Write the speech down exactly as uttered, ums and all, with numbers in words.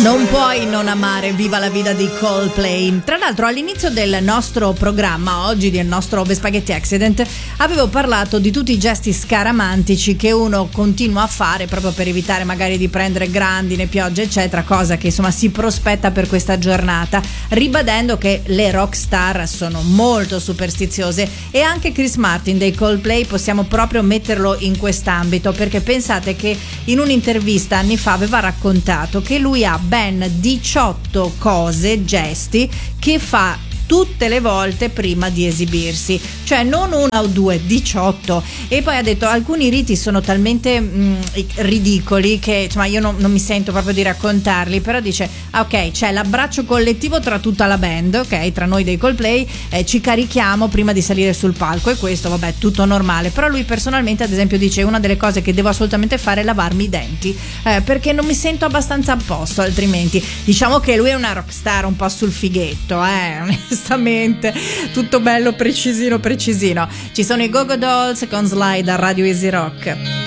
Non puoi non amare Viva la Vida di Coldplay. Tra l'altro all'inizio del nostro programma, oggi del nostro Spaghetti Accident, avevo parlato di tutti i gesti scaramantici che uno continua a fare proprio per evitare magari di prendere grandine, piogge eccetera, cosa che insomma si prospetta per questa giornata, ribadendo che le rockstar sono molto superstiziose e anche Chris Martin dei Coldplay possiamo proprio metterlo in quest'ambito, perché pensate che in un'intervista anni fa aveva raccontato che lui ha ben diciotto cose, gesti che fa tutte le volte prima di esibirsi, cioè non una o due, diciotto. E poi ha detto alcuni riti sono talmente mh, ridicoli che insomma io non, non mi sento proprio di raccontarli, però dice ah, ok, c'è l'abbraccio collettivo tra tutta la band, ok, tra noi dei Coldplay, eh, ci carichiamo prima di salire sul palco e questo vabbè tutto normale, però lui personalmente ad esempio dice una delle cose che devo assolutamente fare è lavarmi i denti, eh, perché non mi sento abbastanza a posto altrimenti. Diciamo che lui è una rockstar un po' sul fighetto, eh onestamente, tutto bello precisino precisino. Ci sono i Go Go Dolls con Slide a Radio Easy Rock.